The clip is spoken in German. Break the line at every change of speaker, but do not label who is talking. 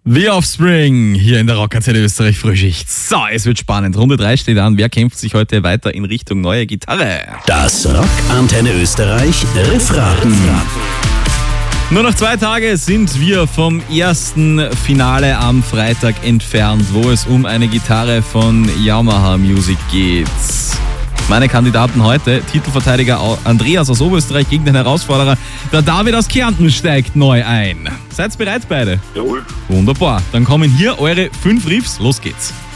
The Offspring hier in der Rockantenne Österreich Frühschicht. So, es wird spannend. Runde 3 steht an. Wer kämpft sich heute weiter in Richtung neue Gitarre?
Das Rockantenne Österreich Riffraten.
Nur noch 2 Tage sind wir vom ersten Finale am Freitag entfernt, wo es um eine Gitarre von Yamaha Music geht. Meine Kandidaten heute: Titelverteidiger Andreas aus Oberösterreich gegen den Herausforderer der David aus Kärnten steigt neu ein. Seid bereit beide?
Jawohl.
Wunderbar. Dann kommen hier eure 5 Riffs. Los geht's.